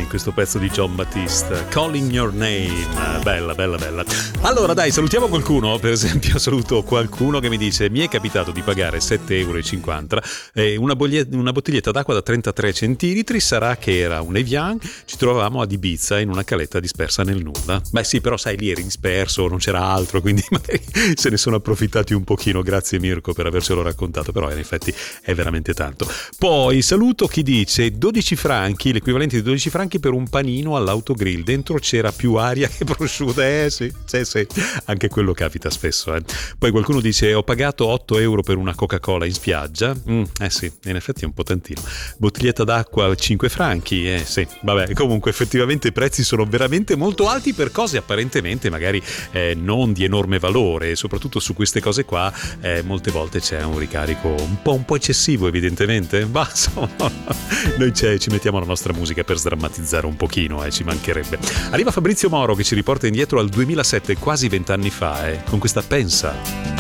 questo pezzo di Jon Batiste, Calling Your Name, bella. Allora dai, salutiamo qualcuno. Per esempio saluto qualcuno che mi dice: mi è capitato di pagare 7,50 € una bottiglietta d'acqua da 33 centilitri, sarà che era un Evian, ci trovavamo ad Ibiza in una caletta dispersa nel nulla. Beh sì, però sai, lì eri disperso, non c'era altro, quindi magari se ne sono approfittati un pochino. Grazie Mirko per avercelo raccontato, però in effetti è veramente tanto. Poi saluto chi dice 12 franchi, l'equivalente di 12 franchi per un panino all'autogrill, dentro c'era più aria che prosciutto. Sì, anche quello capita spesso. Poi qualcuno dice: ho pagato 8 € per una Coca-Cola in spiaggia. Sì, in effetti è un po' tantino. Bottiglietta d'acqua 5 franchi. Sì, vabbè, comunque effettivamente i prezzi sono veramente molto alti per cose apparentemente magari non di enorme valore, e soprattutto su queste cose qua molte volte c'è un ricarico un po' eccessivo, evidentemente. Ma insomma, noi ci mettiamo la nostra musica per sdrammatizzare un pochino, ci mancherebbe. Arriva Fabrizio Moro che ci riporta indietro al 2007, quasi 20 anni fa, con questa Pensa.